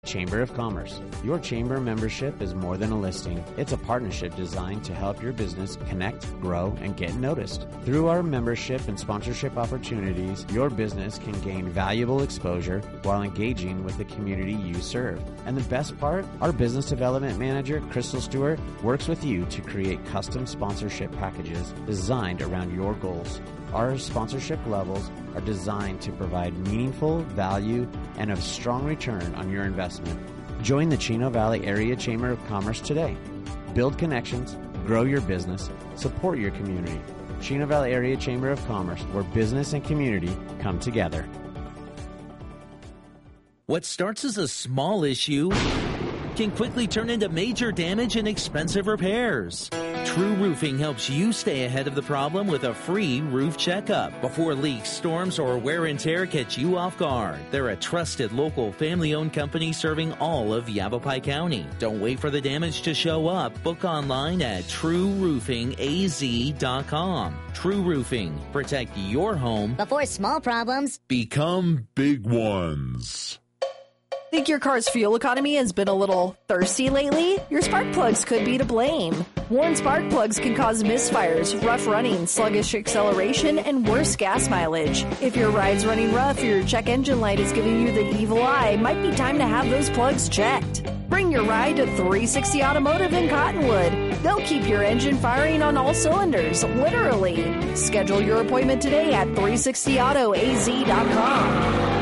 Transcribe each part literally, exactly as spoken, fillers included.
Chamber of Commerce. Your chamber membership is more than a listing. It's a partnership designed to help your business connect, grow, and get noticed. Through our membership and sponsorship opportunities, your business can gain valuable exposure while engaging with the community you serve. And the best part, our business development manager, Crystal Stewart, works with you to create custom sponsorship packages designed around your goals. Our sponsorship levels are designed to provide meaningful value and a strong return on your investment. Join the Chino Valley Area Chamber of Commerce today. Build connections, grow your business, support your community. Chino Valley Area Chamber of Commerce, where business and community come together. What starts as a small issue can quickly turn into major damage and expensive repairs. True Roofing helps you stay ahead of the problem with a free roof checkup before leaks, storms, or wear and tear catch you off guard. They're a trusted local family-owned company serving all of Yavapai County. Don't wait for the damage to show up. Book online at true roofing a z dot com. True Roofing. Protect your home before small problems become big ones. Think your car's fuel economy has been a little thirsty lately? Your spark plugs could be to blame. Worn spark plugs can cause misfires, rough running, sluggish acceleration, and worse gas mileage. If your ride's running rough or your check engine light is giving you the evil eye, might be time to have those plugs checked. Bring your ride to three sixty Automotive in Cottonwood. They'll keep your engine firing on all cylinders, literally. Schedule your appointment today at three sixty auto a z dot com.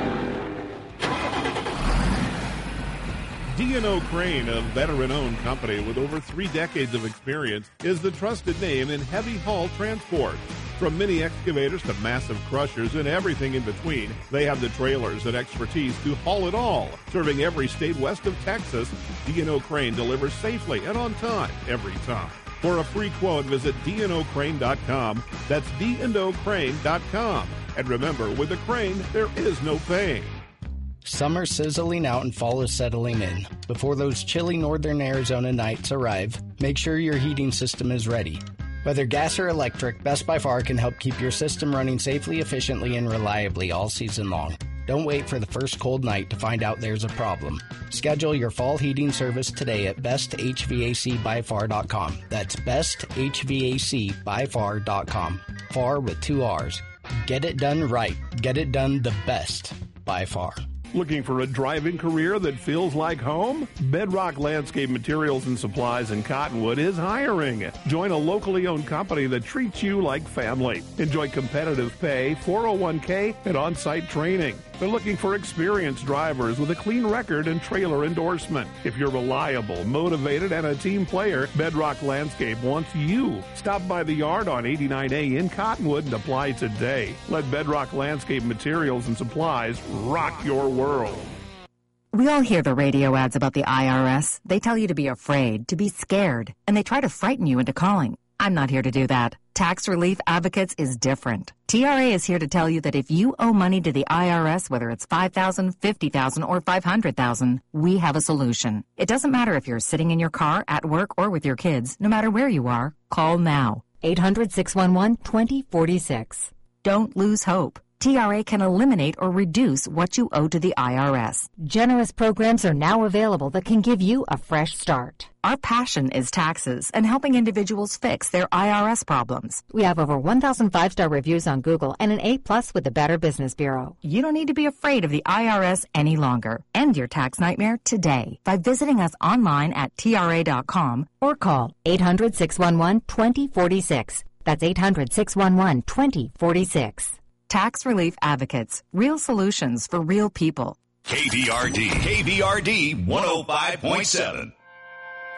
D and O Crane, a veteran-owned company with over three decades of experience, is the trusted name in heavy haul transport. From mini excavators to massive crushers and everything in between, they have the trailers and expertise to haul it all. Serving every state west of Texas, D and O Crane delivers safely and on time every time. For a free quote, visit d and o crane dot com. That's d and o crane dot com. And remember, with a crane, there is no pain. Summer's sizzling out and fall is settling in. Before those chilly northern Arizona nights arrive, make sure your heating system is ready. Whether gas or electric, Best by Far can help keep your system running safely, efficiently, and reliably all season long. Don't wait for the first cold night to find out there's a problem. Schedule your fall heating service today at best h v a c by far dot com. That's best h v a c by far dot com. Far with two R's. Get it done right. Get it done the best by far. Looking for a driving career that feels like home? Bedrock Landscape Materials and Supplies in Cottonwood is hiring. Join a locally owned company that treats you like family. Enjoy competitive pay, four oh one k, and on-site training. They're looking for experienced drivers with a clean record and trailer endorsement. If you're reliable, motivated, and a team player, Bedrock Landscape wants you. Stop by the yard on eighty-nine A in Cottonwood and apply today. Let Bedrock Landscape Materials and Supplies rock your world. We all hear the radio ads about the I R S. They tell you to be afraid, to be scared, and they try to frighten you into calling. I'm not here to do that. Tax Relief Advocates is different. T R A is here to tell you that if you owe money to the I R S, whether it's five thousand dollars, fifty thousand dollars, or five hundred thousand dollars, we have a solution. It doesn't matter if you're sitting in your car, at work, or with your kids. No matter where you are, call now. eight hundred, six one one, two oh four six. Don't lose hope. T R A can eliminate or reduce what you owe to the I R S. Generous programs are now available that can give you a fresh start. Our passion is taxes and helping individuals fix their I R S problems. We have over one thousand five-star reviews on Google and an A plus with the Better Business Bureau. You don't need to be afraid of the I R S any longer. End your tax nightmare today by visiting us online at T R A dot com or call eight hundred, six one one, two oh four six. That's eight hundred, six one one, two oh four six. Tax Relief Advocates. Real solutions for real people. K B R D. K B R D one oh five point seven.